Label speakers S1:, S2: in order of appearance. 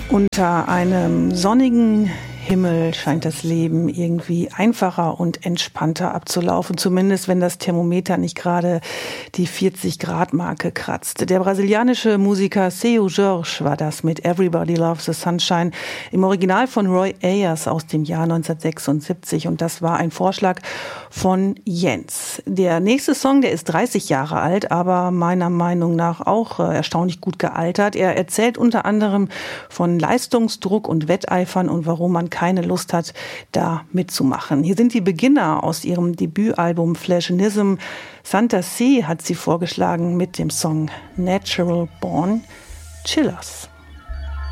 S1: Unter einem sonnigen Himmel scheint das Leben irgendwie einfacher und entspannter abzulaufen, zumindest wenn das Thermometer nicht gerade die 40-Grad-Marke kratzt. Der brasilianische Musiker Seu Jorge war das mit Everybody Loves the Sunshine im Original von Roy Ayers aus dem Jahr 1976 und das war ein Vorschlag von Jens. Der nächste Song, der ist 30 Jahre alt, aber meiner Meinung nach auch erstaunlich gut gealtert. Er erzählt unter anderem von Leistungsdruck und Wetteifern und warum man keine Lust hat, da mitzumachen. Hier sind die Beginner aus ihrem Debütalbum Fashionism. Santa C hat sie vorgeschlagen mit dem Song Natural Born Chillers.